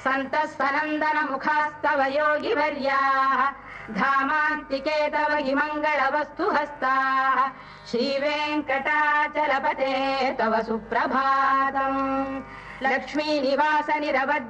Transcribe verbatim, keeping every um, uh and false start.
सन्तस्वनन्दनमुखास्तव योगिवर्याः धामान्तिके तव हि मङ्गलवस्तु हस्ताः श्रीवेङ्कटाचलपते तव सुप्रभातम् लक्ष्मीनिवास निरवध्य